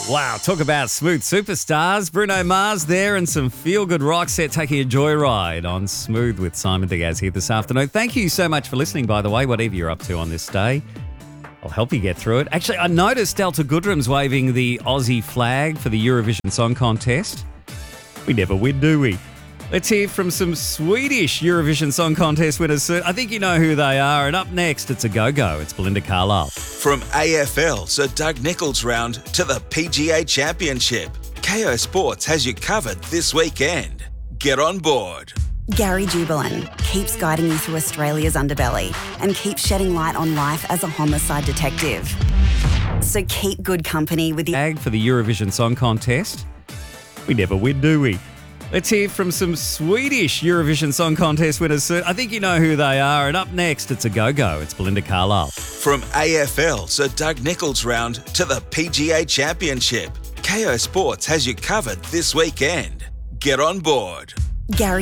Wow, talk about smooth superstars. Bruno Mars there and some feel-good rock set taking a joyride on Smooth with Simon Diaz here this afternoon. Thank you so much for listening, by the way, whatever you're up to on this day. I'll help you get through it. Actually, I noticed Delta Goodrem's waving the Aussie flag for the Eurovision Song Contest. We never win, do we? Let's hear from some Swedish Eurovision Song Contest winners soon. I think you know who they are. And up next, it's a go-go. It's Belinda Carlisle. From AFL Sir Doug Nicholls round to the PGA Championship, KO Sports has you covered this weekend. Get on board. Gary Jubelin keeps guiding you through Australia's underbelly and keeps shedding light on life as a homicide detective. So keep good company with the Flag for the Eurovision Song Contest. We never win, do we? Let's hear from some Swedish Eurovision Song Contest winners soon. I think you know who they are. And up next, it's a go-go. It's Belinda Carlisle. From AFL Sir Doug Nicholls round to the PGA Championship, KO Sports has you covered this weekend. Get on board. Gary